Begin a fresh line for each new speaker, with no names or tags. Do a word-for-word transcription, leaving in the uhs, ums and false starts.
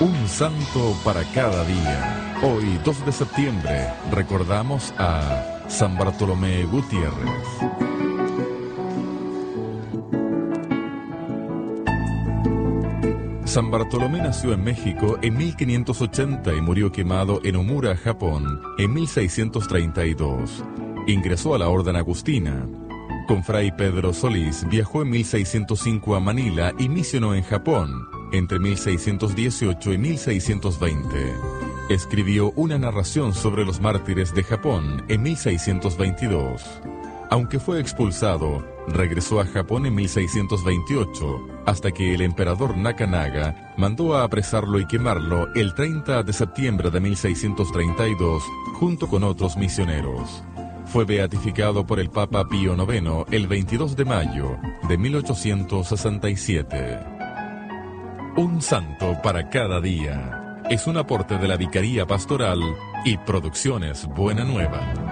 Un santo para cada día. Hoy, dos de septiembre, recordamos a San Bartolomé Gutiérrez. San Bartolomé nació en México en mil quinientos ochenta y murió quemado en Omura, Japón, en mil seiscientos treinta y dos. Ingresó a la Orden Agustina. Con Fray Pedro Solís viajó en mil seiscientos cinco a Manila y misionó en Japón entre mil seiscientos dieciocho y mil seiscientos veinte. Escribió una narración sobre los mártires de Japón en mil seiscientos veintidós. Aunque fue expulsado, regresó a Japón en mil seiscientos veintiocho, hasta que el emperador Nakanaga mandó a apresarlo y quemarlo el treinta de septiembre de mil seiscientos treinta y dos, junto con otros misioneros. Fue beatificado por el Papa Pío noveno el veintidós de mayo de mil ochocientos sesenta y siete. Un santo para cada día. Es un aporte de la Vicaría Pastoral y Producciones Buena Nueva.